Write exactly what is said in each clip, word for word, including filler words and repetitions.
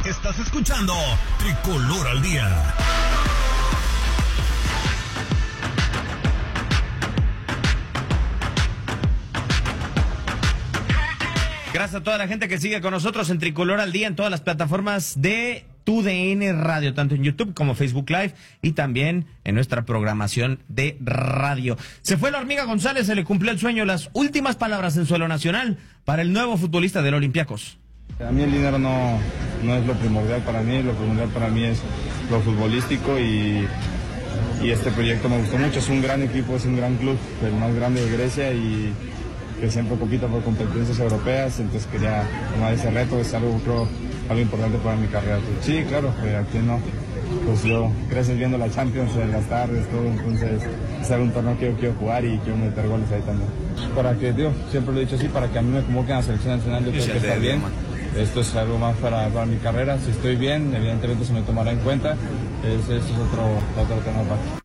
Estás escuchando Tricolor al Día. Gracias a toda la gente que sigue con nosotros en Tricolor al Día en todas las plataformas de Tu D N Radio, tanto en YouTube como Facebook Live y también en nuestra programación de radio. Se fue la Hormiga González, se le cumplió el sueño. Las últimas palabras en suelo nacional para el nuevo futbolista del Olympiacos. A mí el dinero no, no es lo primordial para mí, lo primordial para mí es lo futbolístico y, y este proyecto me gustó mucho. Es un gran equipo, es un gran club, el más grande de Grecia y que siempre compita por competencias europeas, entonces quería tomar ese reto, es algo, creo, algo importante para mi carrera. Sí, claro, que aquí no, pues yo creces viendo la Champions en las tardes, todo, entonces es algún torneo que yo quiero jugar y quiero meter goles ahí también. Para que, tío, siempre lo he dicho así, para que a mí me convoquen a la selección nacional, yo tengo que estar bien. Esto es algo más para, para mi carrera, si estoy bien, evidentemente se me tomará en cuenta, eso es otro, otro tema aparte.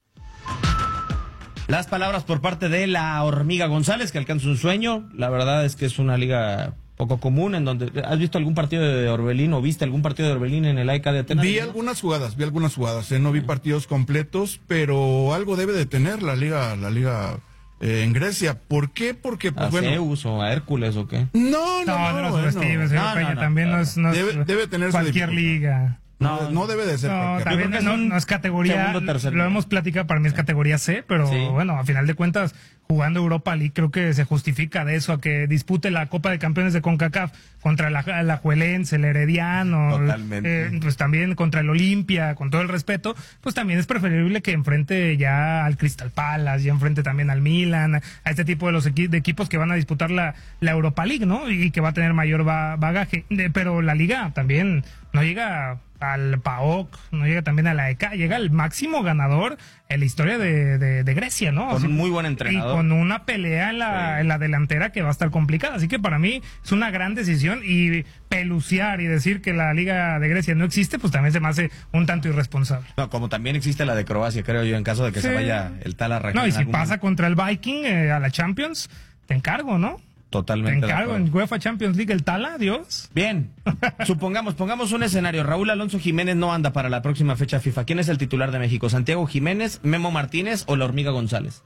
Las palabras por parte de la Hormiga González, que alcanza un sueño. La verdad es que es una liga poco común, en donde... ¿Has visto algún partido de Orbelín o viste algún partido de Orbelín en el A E K de Atenas? Vi algunas jugadas, vi algunas jugadas, eh, no vi partidos completos, pero algo debe de tener la liga, la liga eh, en Grecia. ¿Por qué? Porque, pues ¿A bueno... Zeus o a Hércules o qué? No, no, No, no, no, bueno. los subestimes, señor No, Peña, no, no, también no, no es, no es debe- debe tener su cualquier dificultad. liga. No, no debe de ser. No, cualquier- también creo que no, es un no es categoría, segundo, tercer lo lugar. hemos platicado, para mí es categoría C, pero Sí. bueno, a final de cuentas, jugando Europa League, creo que se justifica de eso, a que dispute la Copa de Campeones de CONCACAF contra la, la Juelense, el Herediano, Totalmente. eh, pues también contra el Olimpia, con todo el respeto, pues también es preferible que enfrente ya al Crystal Palace, ya enfrente también al Milan, a este tipo de los equi- de equipos que van a disputar la, la Europa League, ¿no? Y que va a tener mayor ba- bagaje. De- pero la liga también no llega al P A O K, no llega también a la E K, llega al máximo ganador en la historia de, de, de Grecia, ¿no? Con Así- un muy buen entrenador. Y con una pelea en la, Sí. en la delantera que va a estar complicada. Así que para mí es una gran decisión y peluciar y decir que la Liga de Grecia no existe, pues también se me hace un tanto irresponsable. No, como también existe la de Croacia, creo yo, en caso de que Sí. se vaya el tal a No, y si pasa contra el Viking eh, a la Champions, te encargo, ¿no? Te Totalmente. de encargo acuerdo. en UEFA Champions League el Tala, Dios. Bien, supongamos, pongamos un escenario. Raúl Alonso Jiménez no anda para la próxima fecha FIFA. ¿Quién es el titular de México? ¿Santiago Jiménez, Memo Martínez o la Hormiga González?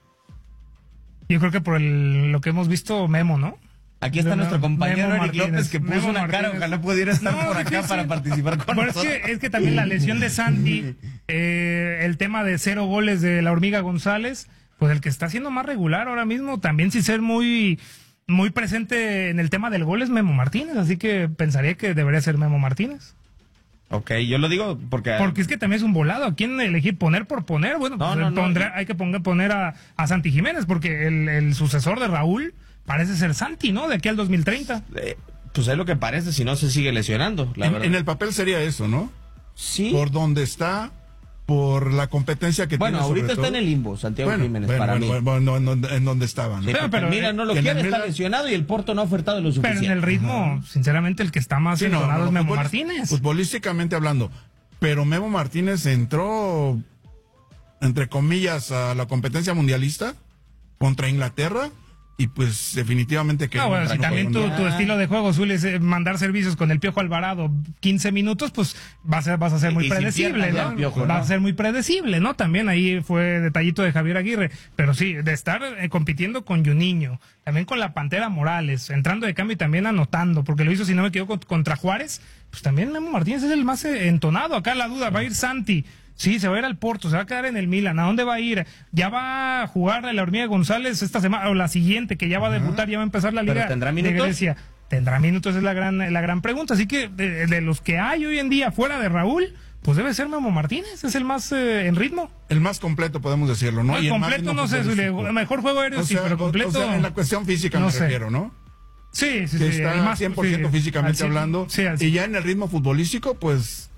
Yo creo que por el, lo que hemos visto, Memo, ¿no? Aquí está Memo- nuestro compañero Memo Eric Martínez, López, que puso Memo una cara, Martínez. ojalá pudiera estar No, por acá difícil. para participar con Pero es nosotros. que, es que también la lesión de Santi, eh, el tema de cero goles de la Hormiga González, pues el que está siendo más regular ahora mismo, también sin ser muy, muy presente en el tema del gol es Memo Martínez, así que pensaría que debería ser Memo Martínez. Ok, yo lo digo porque... Porque es que también es un volado. ¿A quién elegir? ¿Poner por poner? Bueno, No, pues no, no. pondrá- hay que poner, poner a, a Santi Jiménez, porque el, el sucesor de Raúl parece ser Santi, ¿no? De aquí al dos mil treinta. eh, pues es lo que parece si no se sigue lesionando, la en, verdad. en el papel sería eso, ¿no? Sí. Por donde está, por la competencia que Bueno, tiene. sobre ahorita está todo. en el limbo, Santiago Bueno, Jiménez, bueno, para bueno, mí. bueno, bueno, en, en donde estaban. ¿no? Sí, Pero, porque pero, mira, no lo que en quiere, el está Milan- lesionado y el Porto no ha ofertado lo Pero suficiente. en el ritmo, sinceramente, el que está más Sí, no, entonado no, es Memo futbolis- Martínez. Futbolísticamente hablando. Pero Memo Martínez entró, entre comillas, a la competencia mundialista contra Inglaterra y pues definitivamente que No, bueno, si no también tu, jugó nada. tu estilo de juego suele ser mandar servicios con el Piojo Alvarado quince minutos, pues vas a, vas a ser muy Y sin predecible, piernas, ¿no? ¿no? Piojo, Va ¿no? a ser muy predecible, ¿no? También ahí fue detallito de Javier Aguirre. Pero sí, de estar eh, compitiendo con Juninho, también con la Pantera Morales, entrando de cambio y también anotando, porque lo hizo, si no me equivoco, contra Juárez, pues también Memo Martínez es el más eh, entonado. Acá la duda, va a ir Santi. Sí, se va a ir al Porto, se va a quedar en el Milan. ¿A dónde va a ir? Ya va a jugar la Hormiga González esta semana, o la siguiente, que ya va a debutar, ya va a empezar la ¿Pero Liga tendrá de minutos? Grecia. ¿Tendrá minutos? Es la gran, la gran pregunta. Así que de, de los que hay hoy en día fuera de Raúl, pues debe ser Memo Martínez, es el más eh, en ritmo. El más completo, podemos decirlo, ¿no? No, Y el más completo ritmo no sé, futbolístico. Zule, mejor juego aéreo O sí, sea, pero o- completo. O sea, en la cuestión física no me sé. refiero, ¿no? Sí, sí, Que sí. está el más- cien por ciento sí, físicamente al cien, hablando. sí, al Y cien. ya en el ritmo futbolístico, pues,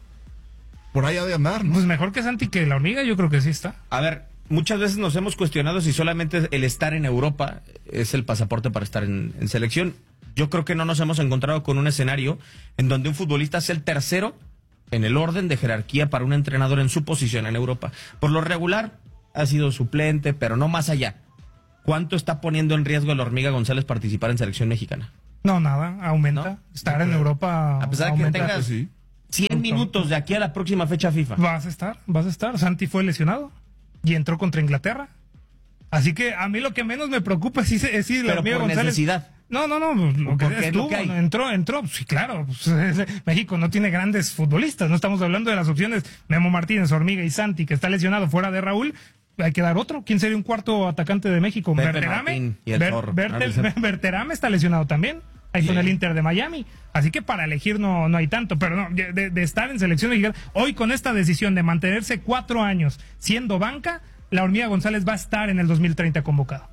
por ahí ha de andar, ¿no? Pues mejor que Santi que la Hormiga, yo creo que sí está. A ver, muchas veces nos hemos cuestionado si solamente el estar en Europa es el pasaporte para estar en, en selección. Yo creo que no nos hemos encontrado con un escenario en donde un futbolista sea el tercero en el orden de jerarquía para un entrenador en su posición en Europa. Por lo regular ha sido suplente, pero no más allá. ¿Cuánto está poniendo en riesgo a la Hormiga González participar en selección mexicana? No, nada, aumenta. ¿No? Estar en Europa A pesar de que aumenta. tengas Pues sí. cien minutos de aquí a la próxima fecha FIFA. Vas a estar, vas a estar. Santi fue lesionado y entró contra Inglaterra. Así que a mí lo que menos me preocupa es si, es si la Pero hormiga por González. necesidad. No, no, no, lo que Porque es lo estuvo, que hay. entró, entró, sí, claro, pues, México no tiene grandes futbolistas, no estamos hablando de las opciones Memo Martínez, Hormiga y Santi, que está lesionado fuera de Raúl, hay que dar otro. ¿Quién sería un cuarto atacante de México? Pepe Berterame, Martín y el Ber- Zorro. Bertel- Ah, no sé. Berterame está lesionado también, ahí con Sí. el Inter de Miami, así que para elegir no, no hay tanto, pero no, de, de estar en selección mexicana, hoy con esta decisión de mantenerse cuatro años siendo banca, la Hormiga González va a estar en el dos mil treinta convocado.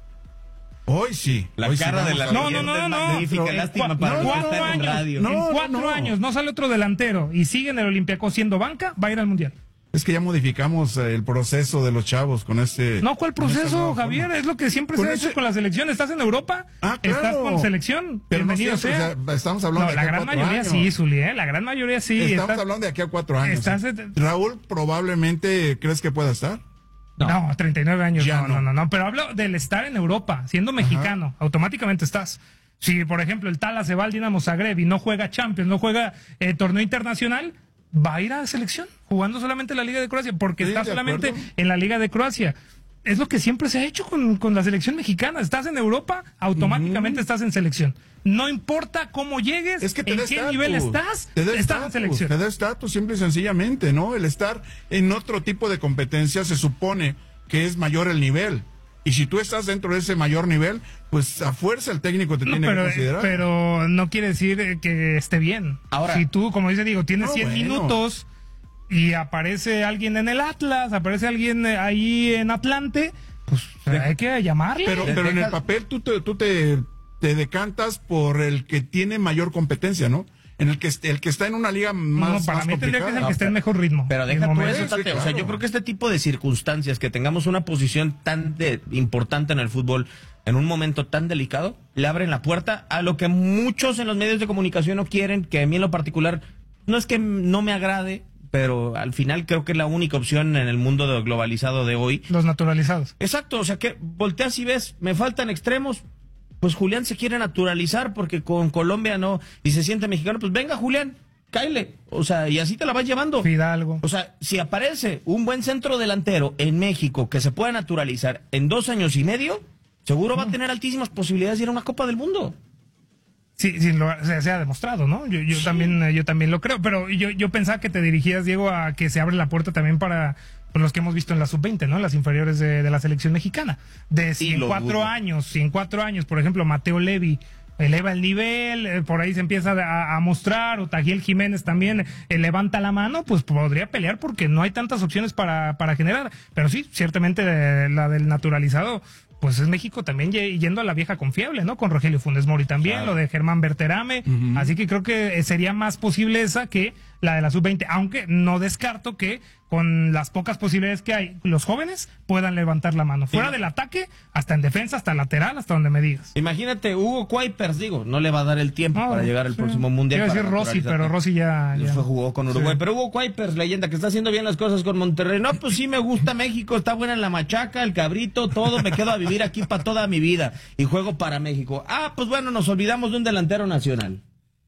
Hoy sí. La hoy sí cara de vamos la a ver. No, no, leyenda no, es no. magnífica, En lástima cua- para no, no cuatro estar en años. radio. No, en no, cuatro no. años no sale otro delantero y sigue en el Olympiacos siendo banca, va a ir al Mundial. Es que ya modificamos eh, el proceso de los chavos con este. No, ¿cuál con esta proceso, nueva Javier? forma. Es lo que siempre Con se ha ese- hecho con la selección. ¿Estás en Europa? Ah, claro. ¿Estás con selección? Pero no Bienvenido siempre, sea. o sea, estamos hablando No, de la aquí a gran cuatro mayoría años. sí, Zuli, ¿eh? La gran mayoría sí. Estamos Estás- hablando de aquí a cuatro años. estás- ¿eh? Raúl probablemente, ¿crees que pueda estar? No, treinta y nueve años. Ya No, no. no, no, no. Pero hablo del estar en Europa, siendo mexicano, automáticamente estás. Si, por ejemplo, el Tala se va al Dinamo Zagreb y no juega Champions, no juega eh, torneo internacional, va a ir a selección, jugando solamente la Liga de Croacia, porque Sí, está de solamente acuerdo. en la Liga de Croacia. Es lo que siempre se ha hecho con, con la selección mexicana. Estás en Europa, automáticamente estás en selección. No importa cómo llegues, Es que te en da qué estatus. nivel estás, Te da estás estatus, en selección. Te da estatus, simple y sencillamente, ¿no? El estar en otro tipo de competencia se supone que es mayor el nivel. Y si tú estás dentro de ese mayor nivel, pues a fuerza el técnico te No, tiene pero, que considerar. pero no quiere decir eh, que esté bien. Ahora- si tú, como dice Diego, tienes No, cien bueno. minutos y aparece alguien en el Atlas, aparece alguien eh, ahí en Atlante, pues hay que llamarle. Pero, Le pero en dejas- el papel tú te, tú te, te decantas por el que tiene mayor competencia, ¿no? En el que est- el que está en una liga más, no, para más mí tendría que ser el complicada. que esté en mejor ritmo. Pero en deja el tú momento. eso, Sí, Tate. O sea, claro. yo creo que este tipo de circunstancias, que tengamos una posición tan de, importante en el fútbol, en un momento tan delicado, le abren la puerta a lo que muchos en los medios de comunicación no quieren, que a mí en lo particular, no es que no me agrade, pero al final creo que es la única opción en el mundo de- globalizado de hoy. Los naturalizados. Exacto, o sea que volteas y ves, me faltan extremos, pues Julián se quiere naturalizar porque con Colombia no, y se siente mexicano, pues venga Julián, cáele, o sea, y así te la vas llevando. Fidalgo. O sea, si aparece un buen centro delantero en México que se pueda naturalizar en dos años y medio, seguro va a tener altísimas posibilidades de ir a una Copa del Mundo. Sí, sí, lo, se, se ha demostrado, ¿no? Yo, yo también, eh, yo también lo creo, pero yo, yo pensaba que te dirigías, Diego, a que se abre la puerta también para pues, los que hemos visto en la sub veinte, ¿no? Las inferiores de, de la selección mexicana. De si Sí, en lo cuatro dudo. años, si en cuatro años, por ejemplo, Mateo Levi eleva el nivel, eh, por ahí se empieza a, a mostrar, o Tajiel Jiménez también eh, levanta la mano, pues podría pelear porque no hay tantas opciones para, para generar. Pero sí, ciertamente eh, la del naturalizado, pues es México también ye- yendo a la vieja confiable, ¿no? Con Rogelio Funes Mori también, Claro. lo de Germán Berterame. Así que creo que eh, sería más posible esa que la de la sub veinte, aunque no descarto que con las pocas posibilidades que hay, los jóvenes puedan levantar la mano. Fuera Sí. del ataque, hasta en defensa, hasta lateral, hasta donde me digas. Imagínate, Hugo Kuipers, digo, no le va a dar el tiempo No, para llegar al sí. próximo Mundial. Iba a para decir Rossi, naturalizarte. pero Rossi ya... ya. Fue, jugó con Uruguay. Sí. Pero Hugo Kuipers, leyenda, que está haciendo bien las cosas con Monterrey. No, pues sí me gusta México, está buena en la machaca, el cabrito, todo, me quedo a vivir aquí para toda mi vida y juego para México. Ah, pues bueno, nos olvidamos de un delantero nacional.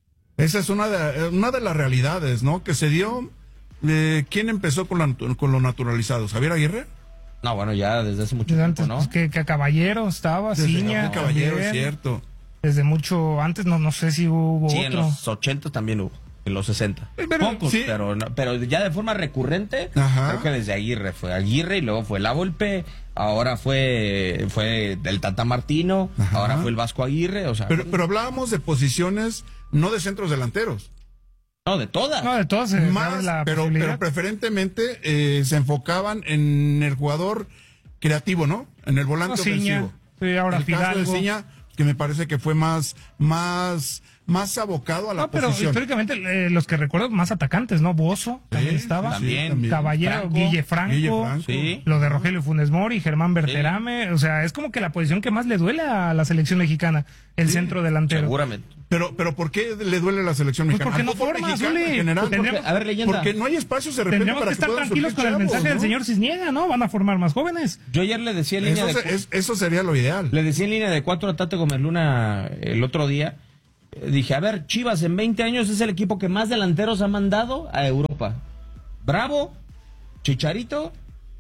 Esa es una de, una de las realidades, ¿no? Que se dio. Eh, ¿Quién empezó con, la, con los naturalizados? ¿Javier Aguirre? No, bueno, ya desde hace mucho Desde tiempo, antes, ¿no? pues, que, que Caballero estaba, Desde Ciña, Raúl Caballero, es también. cierto. Desde mucho antes, no, no sé si hubo Sí, en otro. los ochenta también hubo, en los sesenta. Pero, Pocos, sí. pero, no- pero ya de forma recurrente, Ajá. creo que desde Aguirre fue Aguirre y luego fue La Volpe, ahora fue, fue el Tata Martino, Ajá. ahora fue el Vasco Aguirre, o sea, Pero, pero hablábamos de posiciones, no de centros delanteros. no, de todas. No, de todos se Más, abre la pero, posibilidad. pero preferentemente eh, se enfocaban en el jugador creativo, ¿no? En el volante No, Ciña, ofensivo. sí, ahora el caso de Fidalgo. Ciña, que me parece que fue más, más, más abocado a la No, pero posición. históricamente eh, los que recuerdo más atacantes, ¿no? Bozo también Sí, estaba. también. Caballero, Franco. Guille Franco. Guille Franco. Sí. Lo de Rogelio Funes Mori, Germán Berterame. O sea, es como que la posición que más le duele a la selección mexicana, el centro delantero. Seguramente. Pero, pero ¿por qué le duele la selección Pues mexicana? porque no Al fútbol forma, mexicano Zuli. en general. Pues tendríamos- A ver, leyenda. Porque no hay espacios de repente Tendríamos para que estar puedan tranquilos surgir con el chavos, mensaje del ¿no? señor Cisniega, ¿no? Van a formar más jóvenes. Yo ayer le decía en línea Eso, de se- es- eso sería lo ideal. le decía en línea de cuatro a Tate Gómez Luna el otro día. eh, Dije, a ver, Chivas en veinte años es el equipo que más delanteros ha mandado a Europa. Europa. Bravo, Chicharito,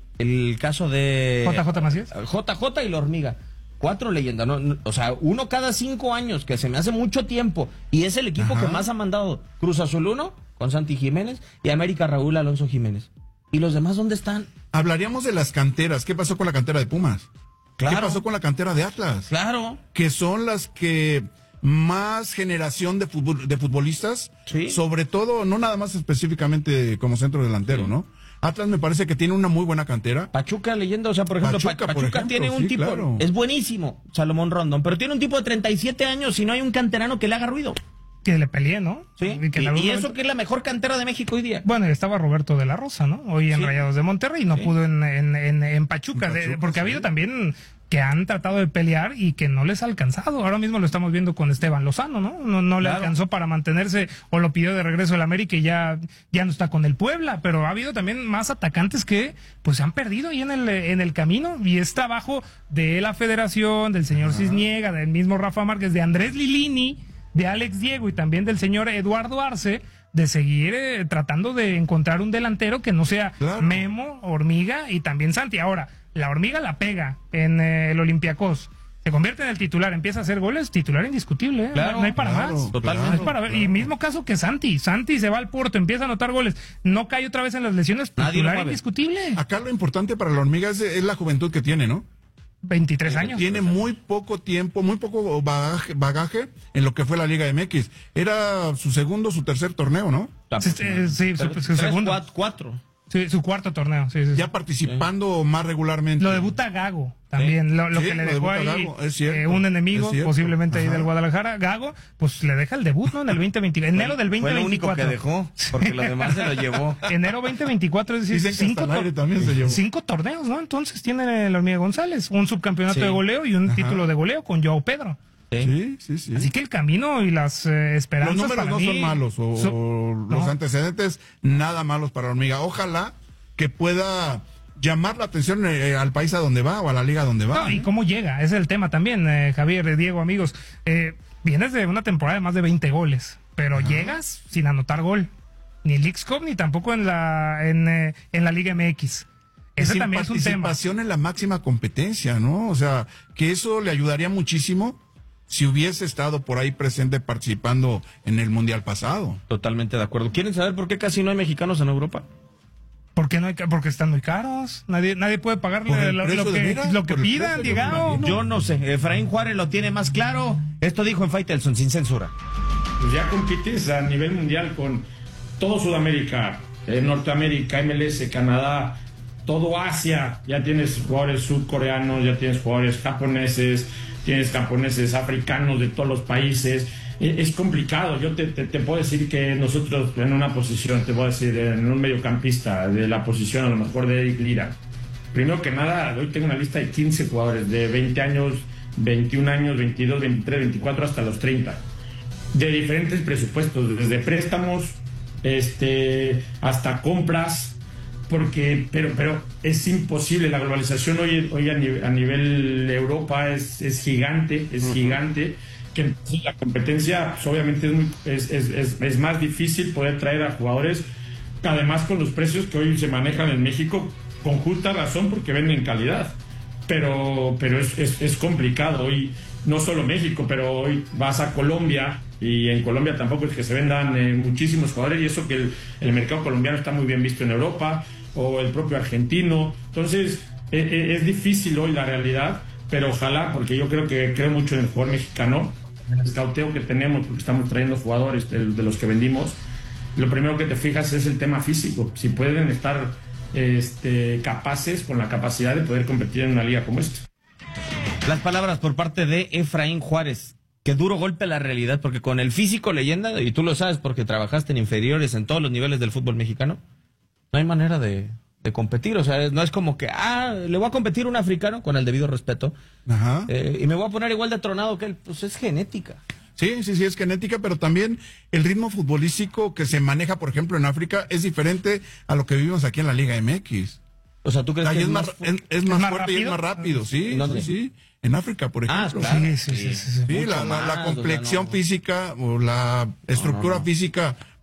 el caso de... J J Macías. J J y la Hormiga. Cuatro leyendas, ¿no? O sea, uno cada cinco años, que se me hace mucho tiempo. Y es el equipo Ajá. que más ha mandado. Cruz Azul uno, con Santi Jiménez, y América Raúl Alonso Jiménez. ¿Y los demás dónde están? Hablaríamos de las canteras. ¿Qué pasó con la cantera de Pumas? Claro. ¿Qué pasó con la cantera de Atlas? Claro. Que son las que más generación de fútbol, de futbolistas, sí. sobre todo, no nada más específicamente como centro delantero, sí. ¿no? Atlas me parece que tiene una muy buena cantera. Pachuca leyendo, o sea, por ejemplo, Pachuca, Pachuca, por ejemplo, tiene un sí, tipo, claro. es buenísimo, Salomón Rondón, pero tiene un tipo de treinta y siete años y no hay un canterano que le haga ruido. Que le peleé, ¿no? Sí, y, que y, y momento... eso que es la mejor cantera de México hoy día. Bueno, estaba Roberto de la Rosa, ¿no? Hoy en sí. Rayados de Monterrey, no sí. pudo en, en, en, en Pachuca, En Pachuca de, porque sí. ha habido también que han tratado de pelear y que no les ha alcanzado. Ahora mismo lo estamos viendo con Esteban Lozano, ¿no? No, no le claro. alcanzó para mantenerse o lo pidió de regreso el América y ya, ya no está con el Puebla, pero ha habido también más atacantes que pues se han perdido ahí en el, en el camino y es trabajo de la federación, del señor Ajá. Cisniega, del mismo Rafa Márquez, de Andrés Lilini, de Alex Diego y también del señor Eduardo Arce, de seguir eh, tratando de encontrar un delantero que no sea claro. Memo, Hormiga y también Santi. Ahora, la Hormiga la pega en eh, el Olympiacos, se convierte en el titular, empieza a hacer goles, titular indiscutible, ¿eh? Claro, no, no hay para claro, más. Totalmente. No hay para ver. Y mismo caso que Santi, Santi se va al Porto, empieza a anotar goles, no cae otra vez en las lesiones, titular indiscutible. Acá lo importante para la Hormiga es, es la juventud que tiene, ¿no? veintitrés años. Tiene muy poco tiempo, muy poco bagaje, bagaje en lo que fue la Liga M X. Era su segundo, su tercer torneo, ¿no? Sí, sí, sí su, su segundo. Cuatro. cuatro. Sí, su cuarto torneo. Sí, sí, ya participando sí. más regularmente. Lo debuta Gago también. Sí. Lo, lo sí, que le lo dejó ahí eh, un enemigo, posiblemente Ajá. ahí del Guadalajara. Gago, pues le deja el debut, ¿no? En el veinte veinticuatro. Enero del veinte veinticuatro. Fue lo único que dejó, porque lo demás se lo llevó. Enero veinte veinticuatro, es decir, cinco, tor también se llevó. cinco torneos, ¿no? Entonces tiene la Hormiga González, un subcampeonato sí. de goleo y un Ajá. título de goleo con Joao Pedro. Sí, sí, sí. Así que el camino y las eh, esperanzas. Los números para no mí, son malos, o, so, o los no. antecedentes nada malos para Hormiga. Ojalá que pueda llamar la atención eh, al país a donde va o a la liga a donde va. No, y cómo llega, ese es el tema también, eh, Javier, Diego, amigos. Eh, vienes de una temporada de más de veinte goles, pero Ajá. llegas sin anotar gol. Ni en Leagues Cup, ni tampoco en la, en, eh, en la Liga M X. Ese sin también es un tema. Participación en la máxima competencia, ¿no? O sea, que eso le ayudaría muchísimo si hubiese estado por ahí presente participando en el Mundial pasado. Totalmente de acuerdo. ¿Quieren saber por qué casi no hay mexicanos en Europa? ¿Por qué no hay, porque están muy caros? Nadie nadie puede pagarle lo, lo que, mira, lo que pidan, Diego. Yo no sé. Efraín Juárez lo tiene más claro. Esto dijo en Faitelson, sin censura. Pues ya compites a nivel mundial con todo Sudamérica, eh, Norteamérica, M L S, Canadá, todo Asia. Ya tienes jugadores sudcoreanos, ya tienes jugadores japoneses, tienes japoneses africanos de todos los países. Es complicado. Yo te, te, te puedo decir que nosotros en una posición, te voy a decir, en un mediocampista de la posición a lo mejor de Eric Lira. Primero que nada, hoy tengo una lista de quince jugadores de veinte años, veintiún años, veintidós, veintitrés, veinticuatro hasta los treinta. De diferentes presupuestos, desde préstamos este, hasta compras, porque, pero, pero es imposible. La globalización hoy, hoy a, nivel, a nivel Europa es, es gigante, es uh-huh. gigante. Que la competencia pues, obviamente es, muy, es, es, es, es más difícil poder traer a jugadores, además con los precios que hoy se manejan en México, con justa razón porque venden calidad, pero, pero es, es, es complicado. Hoy no solo México, pero hoy vas a Colombia y en Colombia tampoco es que se vendan eh, muchísimos jugadores, y eso que el, el mercado colombiano está muy bien visto en Europa, o el propio argentino. Entonces eh, es difícil hoy la realidad, pero ojalá, porque yo creo que creo mucho en el jugador mexicano, el escauteo que tenemos, porque estamos trayendo jugadores de, de los que vendimos. Lo primero que te fijas es el tema físico, si pueden estar este, capaces, con la capacidad de poder competir en una liga como esta. Las palabras por parte de Efraín Juárez. Qué duro golpe a la realidad, porque con el físico leyenda, y tú lo sabes porque trabajaste en inferiores en todos los niveles del fútbol mexicano, no hay manera de, de competir. O sea, no es como que, ah, le voy a competir a un africano, con el debido respeto, Ajá. Eh, y me voy a poner igual de atronado que él. Pues es genética. Sí, sí, sí, es genética, pero también el ritmo futbolístico que se maneja, por ejemplo, en África es diferente a lo que vivimos aquí en la Liga M X. O sea, ¿tú crees que es, es más, más, es, es más fuerte rápido? Y es más rápido? Sí, sí, sí. En África, por ejemplo. Ah, claro. Sí, sí, sí. sí, sí. Sí, la, la, la complexión o sea, no. física o la estructura no, no. física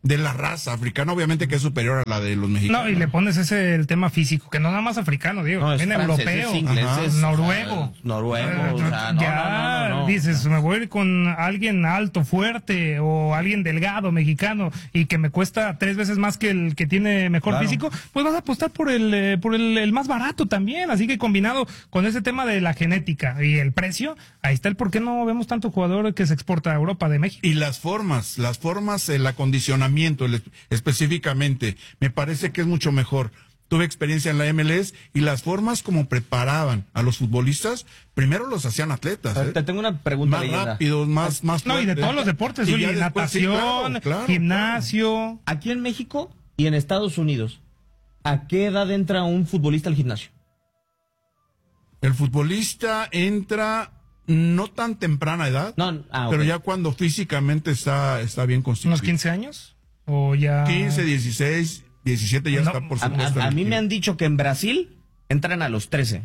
de la raza africana, obviamente que es superior a la de los mexicanos. No, y le pones ese el tema físico, que no nada más africano, digo, No, es también francés, europeo, es inglés, ajá, es, noruego. o sea, noruego, o sea, no, ya no, no, no, no. dices, me voy a ir con alguien alto, fuerte, o alguien delgado, mexicano, y que me cuesta tres veces más que el que tiene mejor Claro. físico, pues vas a apostar por el eh, por el, el más barato también. Así que combinado con ese tema de la genética y el precio, ahí está el por qué no vemos tanto jugador que se exporta a Europa de México. Y las formas, las formas, el acondicionamiento el- específicamente, me parece que es mucho mejor. Tuve experiencia en la M L S y las formas como preparaban a los futbolistas, primero los hacían atletas, ¿eh? Te tengo una pregunta, Más leyenda. rápidos, más, más No, y de fuertes. todos los deportes, Y Zuli, ya después, sí, natación, claro, claro, gimnasio. Aquí en México y en Estados Unidos, ¿a qué edad entra un futbolista al gimnasio? claro. El futbolista entra no tan temprana edad, No, ah, ok. pero ya cuando físicamente está, está bien constituido. ¿Unos quince años? ¿O ya...? quince, dieciséis, diecisiete ya No, está por A, supuesto. a- a mí elegido. me han dicho que en Brasil entran a los trece.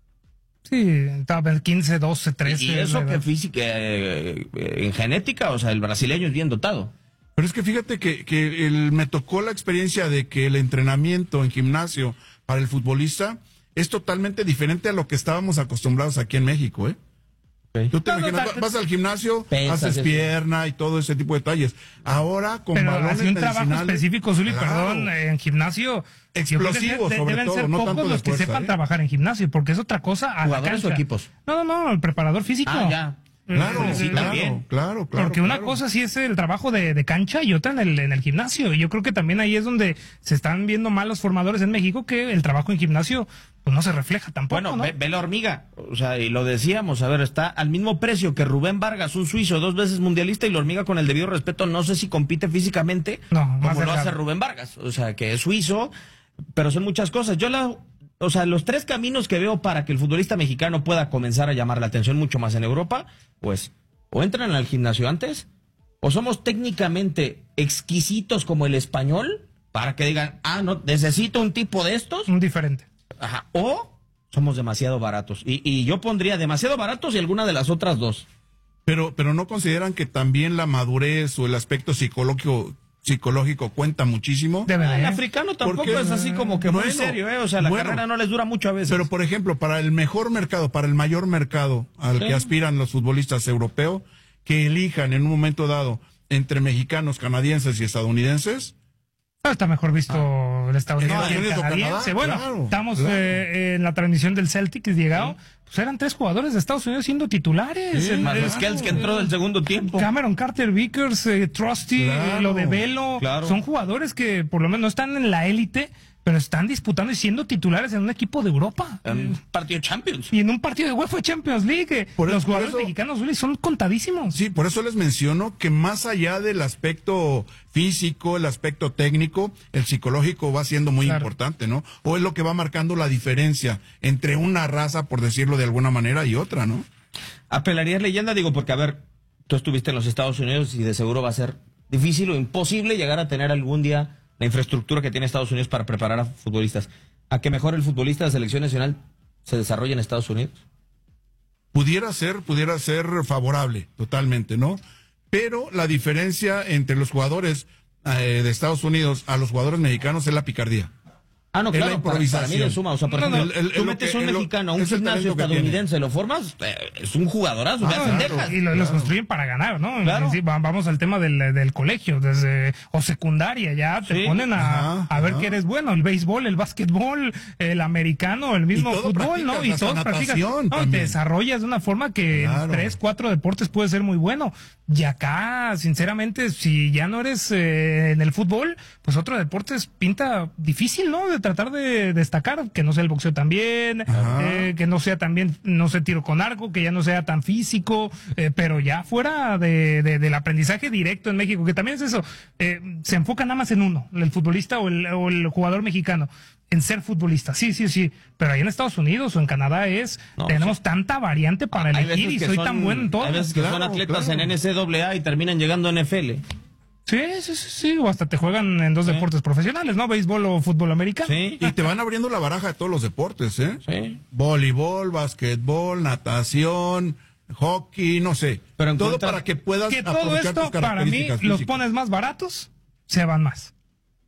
Sí, estaba en quince, doce, trece. Y eso ¿verdad? que física, eh, eh, en genética, o sea, el brasileño es bien dotado. Pero es que fíjate que, que el, me tocó la experiencia de que el entrenamiento en gimnasio para el futbolista es totalmente diferente a lo que estábamos acostumbrados aquí en México, ¿eh? Tú te No, no, imaginas, ta- vas al gimnasio, Pesas, haces eso. pierna y todo ese tipo de detalles. Ahora con Pero balones así un trabajo medicinales, específico, Zuli, claro. perdón, eh, en gimnasio. yo creo que Explosivo, de- sobre deben todo, ser no pocos tanto de los que fuerza, sepan ¿eh? trabajar en gimnasio, porque es otra cosa a la ¿Jugadores o cancha. equipos? No, no, no, el preparador físico. Ah, ya. Claro, Eh, sí, claro, también. claro, claro. Porque una claro. cosa sí es el trabajo de, de cancha y otra en el, en el gimnasio. Y yo creo que también ahí es donde se están viendo mal los formadores en México, que el trabajo en gimnasio pues no se refleja tampoco, Bueno, ¿no? ve, ve la hormiga, o sea, y lo decíamos, a ver, está al mismo precio que Rubén Vargas, un suizo, dos veces mundialista, y la hormiga, con el debido respeto, no sé si compite físicamente No, más como lo delgado. hace Rubén Vargas, o sea, que es suizo, pero son muchas cosas. Yo la, o sea, los tres caminos que veo para que el futbolista mexicano pueda comenzar a llamar la atención mucho más en Europa, pues, o entran al gimnasio antes, o somos técnicamente exquisitos como el español, para que digan, ah, no, necesito un tipo de estos, Un diferente. ajá, o somos demasiado baratos. Y, y yo pondría demasiado baratos y alguna de las otras dos. Pero, pero no consideran que también la madurez o el aspecto psicológico, psicológico cuenta muchísimo. Debe de, El ¿eh? africano tampoco Porque, es así como que muy bueno, serio, ¿eh? O sea, la bueno. carrera no les dura mucho a veces. Pero, por ejemplo, para el mejor mercado, para el mayor mercado al Sí. que aspiran los futbolistas europeos, que elijan en un momento dado entre mexicanos, canadienses y estadounidenses, Ah, está mejor visto el estadounidense No, y el Estados Unidos o canadiense. Canadá, Bueno, claro, estamos claro. eh, en la transmisión del Celtic, llegado, pues eran tres jugadores de Estados Unidos siendo titulares. Sí, El- Más el- los Kells que entró del segundo tiempo. Cameron Carter Vickers, eh, Trusty, Claro, eh, lo de Velo, claro. son jugadores que por lo menos no están en la élite, pero están disputando y siendo titulares en un equipo de Europa. En partido Champions. Y en un partido de UEFA Champions League, eh, Por eso- los jugadores por eso- mexicanos, Zuli, son contadísimos. sí, por eso les menciono que más allá del aspecto físico, el aspecto técnico, el psicológico va siendo muy Claro. importante, ¿no? O es lo que va marcando la diferencia entre una raza, por decirlo de alguna manera, y otra, ¿no? Apelarías leyenda, digo, porque a ver, tú estuviste en los Estados Unidos y de seguro va a ser difícil o imposible llegar a tener algún día la infraestructura que tiene Estados Unidos para preparar a futbolistas. ¿A que mejor el futbolista de selección nacional se desarrolla en Estados Unidos? Pudiera ser, pudiera ser favorable, totalmente, ¿no? Pero la diferencia entre los jugadores eh, de Estados Unidos a los jugadores mexicanos es la picardía. Ah, no, Es la claro, para, para mí improvisación. le suma. O sea, por No, no, ejemplo, el- el- tú lo metes que- un el- mexicano a un es el gimnasio talento que tiene. estadounidense, lo formas, eh, es un jugadorazo, te Ah, hacen claro. dejas. Y lo- los construyen para ganar, ¿no? Claro. Sí, va- vamos al tema del, del colegio, desde o secundaria, ya te Sí. ponen a, Ajá, a ver ajá. que eres bueno, el béisbol, el básquetbol, el americano, el mismo Y todo fútbol, ¿no? practicas, Y hasta todos practican. natación No, y te también. desarrollas de una forma que Claro. en tres, cuatro deportes puede ser muy bueno. Y acá, sinceramente, si ya no eres eh, en el fútbol, pues otro deporte es pinta difícil, ¿no? De tratar de destacar, que no sea el boxeo también, Ajá. eh, que no sea también, no sé, tiro con arco, que ya no sea tan físico, eh, pero ya fuera de, de- del aprendizaje directo en México, que también es eso, eh, se enfoca nada más en uno, el futbolista o el, o el jugador mexicano, en ser futbolista, sí, sí, sí, pero ahí en Estados Unidos o en Canadá es, No, tenemos tanta variante para Hay elegir y veces que soy son- tan bueno en todo. Hay veces que son Claro, atletas claro. en N C A A y terminan llegando a N F L. Sí, sí, sí, sí, o hasta te juegan en dos deportes profesionales, ¿no? Béisbol o fútbol americano. Sí, Y te van abriendo la baraja de todos los deportes, ¿eh? sí. Voleibol, basquetbol, natación, hockey, no sé. Pero en todo cuenta- para que puedas Que todo aprovechar esto, tus para mí, características los físicas. pones más baratos se van más.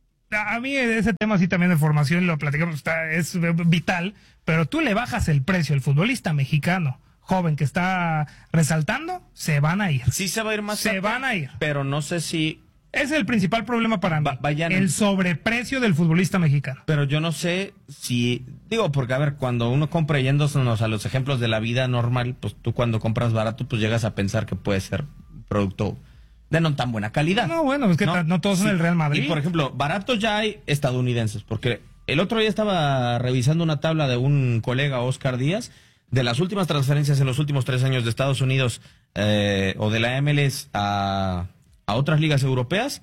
A mí ese tema sí también de formación, lo platicamos, está, es vital, pero tú le bajas el precio al futbolista mexicano joven que está resaltando, se van a ir. Sí se va a ir más. Se tarde, van a ir. Pero no sé si... Es el principal problema para mí, Va, vayan... el sobreprecio del futbolista mexicano. Pero yo no sé si... Digo, porque a ver, cuando uno compra yéndonos a los ejemplos de la vida normal, pues tú cuando compras barato, pues llegas a pensar que puede ser un producto de no tan buena calidad. No, bueno, es que no, no todos son sí. el Real Madrid. Y por ejemplo, baratos ya hay estadounidenses, porque el otro día estaba revisando una tabla de un colega, Oscar Díaz, de las últimas transferencias en los últimos tres años de Estados Unidos eh, o de la M L S a, a otras ligas europeas.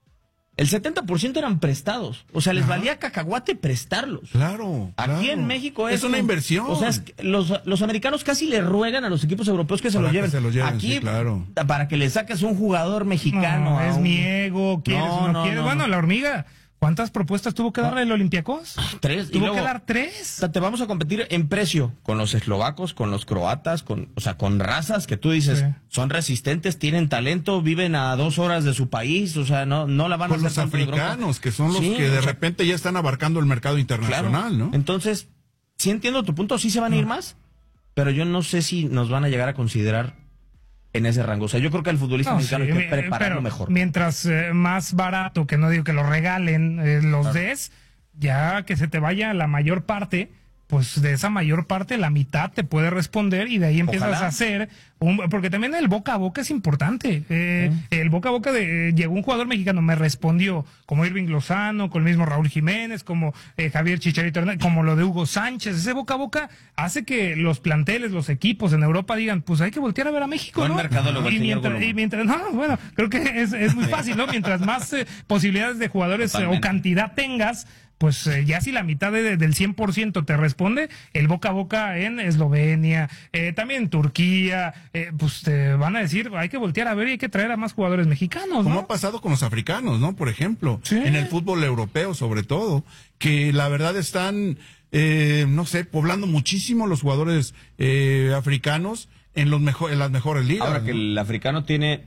El setenta por ciento eran prestados. O sea, les Ajá. valía cacahuate prestarlos. Claro. Aquí claro. en México es, es una un, inversión. O sea, es que los, los americanos casi le ruegan a los equipos europeos que se para los que lleven. Se los lleven. Aquí, sí, claro. para que le saques un jugador mexicano. No, es un... mi ego, quieres no, o no, no quieres. No, bueno, no. la hormiga, ¿cuántas propuestas tuvo que darle el Olympiacos? Tres. Tuvo y luego, que dar tres. O sea, te vamos a competir en precio con los eslovacos, con los croatas, con, o sea, con razas que tú dices, sí. son resistentes, tienen talento, viven a dos horas de su país, o sea, no, no la van con a hacer. Con los africanos, que son los sí, que de o sea, repente ya están abarcando el mercado internacional, claro. ¿no? Entonces, sí entiendo tu punto, sí se van a ir más, pero yo no sé si nos van a llegar a considerar en ese rango. O sea, yo creo que al futbolista no, mexicano sí, hay que prepararlo pero mejor. Mientras eh, más barato, que no digo que lo regalen, eh, los claro. des, ya que se te vaya la mayor parte, pues de esa mayor parte la mitad te puede responder y de ahí empiezas Ojalá. a hacer un, porque también el boca a boca es importante. Eh, sí. El boca a boca de eh, llegó un jugador mexicano, me respondió, como Irving Lozano, con el mismo Raúl Jiménez, como eh, Javier Chicharito Hernández, como lo de Hugo Sánchez. Ese boca a boca hace que los planteles, los equipos en Europa digan, pues hay que voltear a ver a México, Buen ¿no? mercadólogo, Y el señor mientras, y mientras, no, bueno, creo que es, es muy fácil, ¿no? Mientras más eh, posibilidades de jugadores eh, o cantidad tengas, pues eh, ya si la mitad de, del cien por ciento te responde, el boca a boca en Eslovenia, eh, también Turquía, eh, pues te van a decir, hay que voltear a ver y hay que traer a más jugadores mexicanos, ¿no? Como ha pasado con los africanos, ¿no? Por ejemplo, sí. en el fútbol europeo sobre todo, que la verdad están, eh, no sé, poblando muchísimo los jugadores eh, africanos en, los mejor, en las mejores ligas. Ahora ¿no? que el africano tiene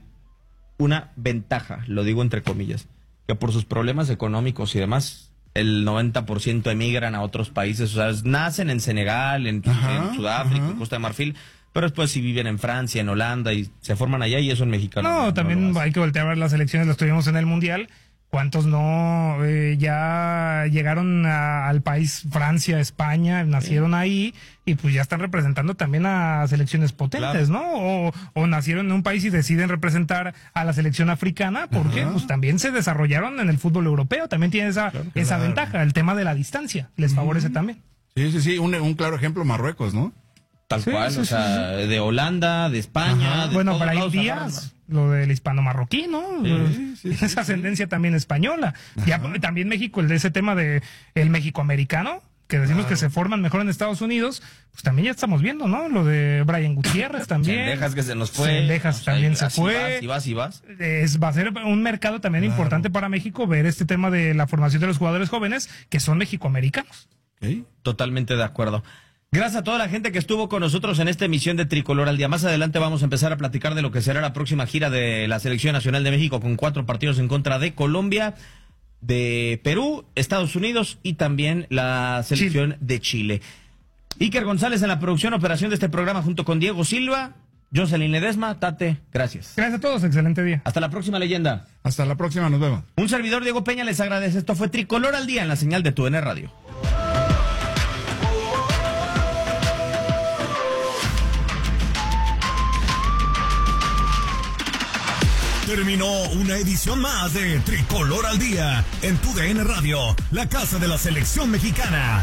una ventaja, lo digo entre comillas, que por sus problemas económicos y demás, el noventa por ciento emigran a otros países, o sea, nacen en Senegal, en, ajá, en Sudáfrica, ajá. en Costa de Marfil, pero después sí viven en Francia, en Holanda y se forman allá y eso en mexicano. No, no también no hay que voltear a ver las elecciones, las tuvimos en el Mundial. ¿Cuántos no eh, ya llegaron a, al país Francia, España, nacieron sí. ahí y pues ya están representando también a selecciones potentes, claro. ¿no? O, o nacieron en un país y deciden representar a la selección africana porque Ajá. pues también se desarrollaron en el fútbol europeo, también tiene esa, claro, esa claro. ventaja, el tema de la distancia les uh-huh. favorece también. Sí, sí, sí, un, un claro ejemplo Marruecos, ¿no? Tal sí, cual, sí, o sí, sea, sí. de Holanda, de España. Ajá. De bueno, todos para lados Díaz, agarran. lo del hispano-marroquí, ¿no? Sí, sí, Esa sí, ascendencia sí. también española. Ajá. Ya también México, el de ese tema de el México-americano, que decimos claro. que se forman mejor en Estados Unidos, pues también ya estamos viendo, ¿no? Lo de Brian Gutiérrez también. Cendejas que se nos fue. Cendejas o sea, también se así fue. Vas, y vas, y vas. Es, va a ser un mercado también claro. importante para México ver este tema de la formación de los jugadores jóvenes que son mexicoamericanos. Okay. Totalmente de acuerdo. Gracias a toda la gente que estuvo con nosotros en esta emisión de Tricolor al Día. Más adelante vamos a empezar a platicar de lo que será la próxima gira de la Selección Nacional de México con cuatro partidos en contra de Colombia, de Perú, Estados Unidos y también la selección Chile. de Chile. Iker González en la producción, operación de este programa junto con Diego Silva, Jocelyn Ledesma, Tate, gracias. Gracias a todos, excelente día. Hasta la próxima, leyenda. Hasta la próxima, nos vemos. Un servidor, Diego Peña, les agradece. Esto fue Tricolor al Día en la señal de Tu N Radio. Terminó una edición más de Tricolor al Día en Tu D N Radio, la casa de la selección mexicana.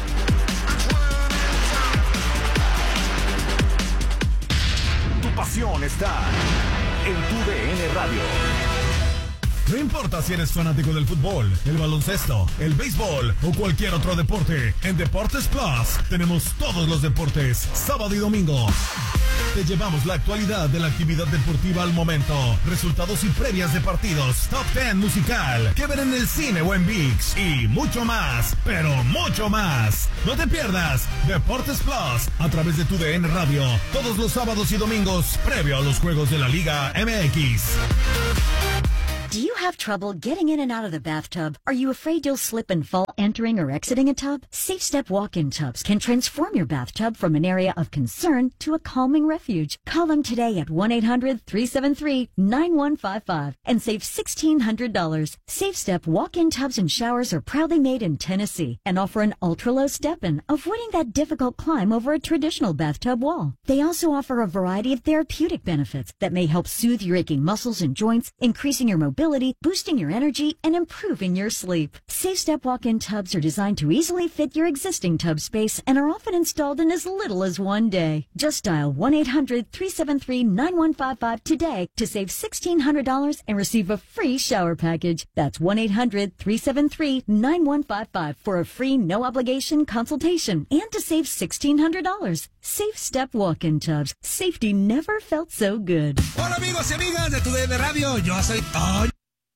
Tu pasión está en Tu D N Radio. No importa si eres fanático del fútbol, el baloncesto, el béisbol o cualquier otro deporte, en Deportes Plus tenemos todos los deportes, sábado y domingo. Te llevamos la actualidad de la actividad deportiva al momento, resultados y previas de partidos, top ten musical, que ver en el cine o en ViX y mucho más, pero mucho más. No te pierdas Deportes Plus a través de Tu D N Radio, todos los sábados y domingos previo a los juegos de la Liga M X. Do you have trouble getting in and out of the bathtub? Are you afraid you'll slip and fall entering or exiting a tub? Safe Step walk-in tubs can transform your bathtub from an area of concern to a calming refuge. Call them today at one eight hundred, three seven three, nine one five five and save sixteen hundred dollars. Safe Step walk-in tubs and showers are proudly made in Tennessee and offer an ultra-low step-in, avoiding that difficult climb over a traditional bathtub wall. They also offer a variety of therapeutic benefits that may help soothe your aching muscles and joints, increasing your mobility, boosting your energy, and improving your sleep. Safe Step walk-in tubs are designed to easily fit your existing tub space and are often installed in as little as one day. Just dial one eight hundred, three seven three, nine one five five today to save sixteen hundred dollars and receive a free shower package. That's one eight hundred, three seven three, nine one five five for a free no-obligation consultation and to save sixteen hundred dollars. Safe Step walk-in tubs. Safety never felt so good. Hola amigos y amigas de Tu D N Radio, yo soy Toño.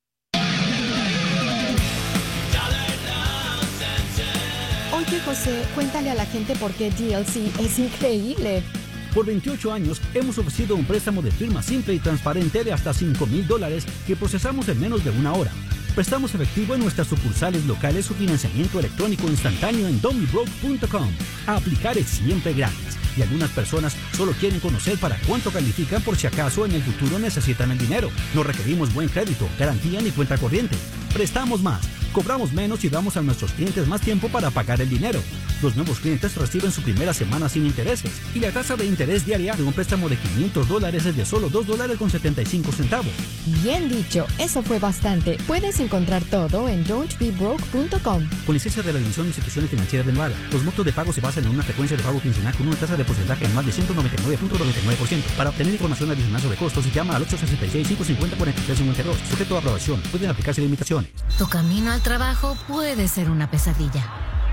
Oye José, cuéntale a la gente por qué D L C es increíble. Por veintiocho años hemos ofrecido un préstamo de firma simple y transparente de hasta cinco mil dólares que procesamos en menos de una hora. Prestamos efectivo en nuestras sucursales locales o financiamiento electrónico instantáneo en domibroke punto com. A aplicar es siempre gratis y algunas personas solo quieren conocer para cuánto califican por si acaso en el futuro necesitan el dinero. No requerimos buen crédito, garantía ni cuenta corriente. Prestamos más, cobramos menos y damos a nuestros clientes más tiempo para pagar el dinero. Los nuevos clientes reciben su primera semana sin intereses y la tasa de interés diaria de un préstamo de quinientos dólares es de solo dos dólares con setenta y cinco centavos. Bien dicho, eso fue bastante. Puedes encontrar todo en don't be broke punto com. Con licencia de la División de Instituciones Financieras de Nevada, los montos de pago se basan en una frecuencia de pago quincenal con una tasa de porcentaje en más de ciento noventa y nueve punto noventa y nueve por ciento. Para obtener información adicional sobre costos, llama al ocho seis seis, cinco cinco cero, cuatro tres cinco dos. Sujeto a aprobación. Pueden aplicarse limitaciones. Tu camino al trabajo puede ser una pesadilla.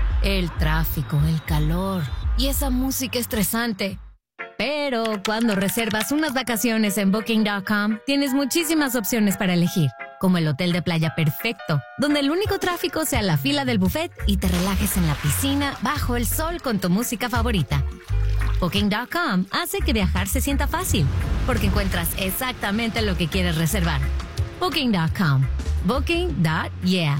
El tráfico, el calor y esa música estresante. Pero cuando reservas unas vacaciones en booking punto com, tienes muchísimas opciones para elegir, como el hotel de playa perfecto, donde el único tráfico sea la fila del buffet y te relajes en la piscina bajo el sol con tu música favorita. booking punto com hace que viajar se sienta fácil, porque encuentras exactamente lo que quieres reservar. booking punto com. Booking. Yeah.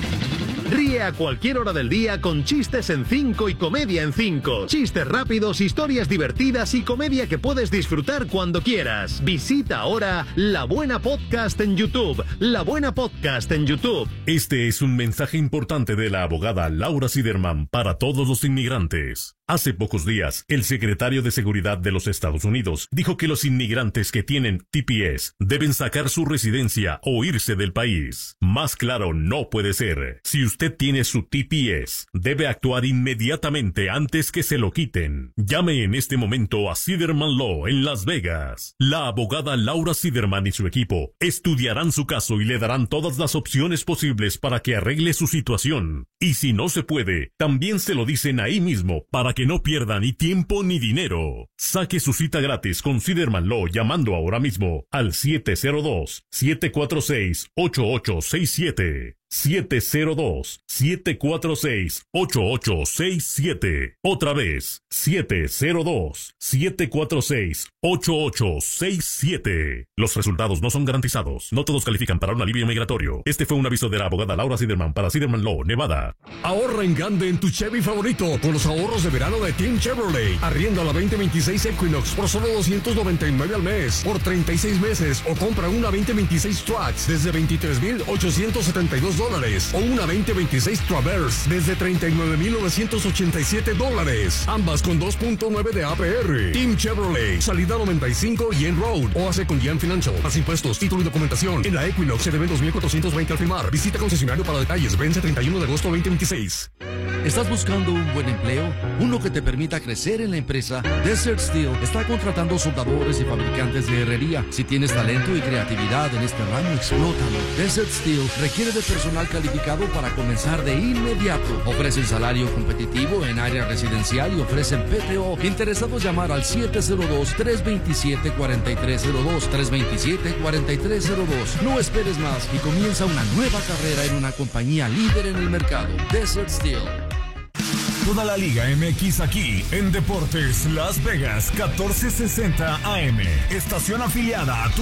Ríe a cualquier hora del día con chistes en cinco y comedia en cinco. Chistes rápidos, historias divertidas y comedia que puedes disfrutar cuando quieras. Visita ahora La Buena Podcast en YouTube. La Buena Podcast en YouTube. Este es un mensaje importante de la abogada Laura Siderman para todos los inmigrantes. Hace pocos días, el secretario de Seguridad de los Estados Unidos dijo que los inmigrantes que tienen T P S deben sacar su residencia o irse del país. Más claro no puede ser. Si usted tiene su T P S, debe actuar inmediatamente antes que se lo quiten. Llame en este momento a Siderman Law en Las Vegas. La abogada Laura Siderman y su equipo estudiarán su caso y le darán todas las opciones posibles para que arregle su situación. Y si no se puede, también se lo dicen ahí mismo para que no pierda ni tiempo ni dinero. Saque su cita gratis con Siderman Law llamando ahora mismo al siete cero dos, siete cuatro seis, ocho ocho seis siete. siete cero dos, siete cuatro seis, ocho ocho seis siete. Otra vez, siete cero dos, siete cuatro seis, ocho ocho seis siete. Los resultados no son garantizados. No todos califican para un alivio migratorio. Este fue un aviso de la abogada Laura Siderman para Siderman Law, Nevada. Ahorra en grande en tu Chevy favorito con los ahorros de verano de Team Chevrolet. Arrienda la veinte veintiséis Equinox por solo doscientos noventa y nueve al mes por treinta y seis meses o compra una veinte veintiséis Trax desde veintitrés mil ochocientos setenta y dos dólares o una veinte veintiséis Traverse desde treinta y nueve mil novecientos ochenta y siete dólares. Ambas con dos punto nueve de A P R. Team Chevrolet, salida noventa y cinco y en Road o hace con Gian Financial. Más impuestos, título y documentación. En la Equinox se deben dos mil cuatrocientos veinte al firmar. Visita concesionario para detalles. Vence treinta y uno de agosto veinte veintiséis. ¿Estás buscando un buen empleo? Uno que te permita crecer en la empresa. Desert Steel está contratando soldadores y fabricantes de herrería. Si tienes talento y creatividad en este ramo, explótalo. Desert Steel requiere de personal calificado para comenzar de inmediato. Ofrecen salario competitivo en área residencial y ofrecen P T O. Interesados llamar al siete cero dos, tres dos siete, cuatro tres cero dos, tres dos siete, cuatro tres cero dos. No esperes más y comienza una nueva carrera en una compañía líder en el mercado. Desert Steel. Toda la Liga M X aquí en Deportes Las Vegas catorce sesenta A M. Estación afiliada a tu